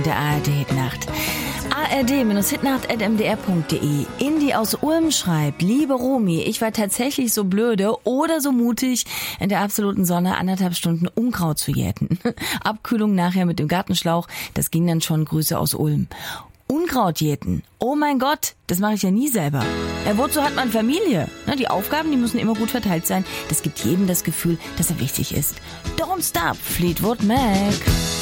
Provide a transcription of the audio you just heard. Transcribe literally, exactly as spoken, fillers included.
Der A R D-Hitnacht. A R D-Hitnacht at m d r punkt d e. Indi aus Ulm schreibt: Liebe Romy, ich war tatsächlich so blöde oder so mutig, in der absoluten Sonne anderthalb Stunden Unkraut zu jäten. Abkühlung nachher mit dem Gartenschlauch, das ging dann schon. Grüße aus Ulm. Unkraut jäten. Oh mein Gott, das mache ich ja nie selber. Ja, wozu hat man Familie? Na, die Aufgaben, die müssen immer gut verteilt sein. Das gibt jedem das Gefühl, dass er wichtig ist. Don't Stop, Fleetwood Mac.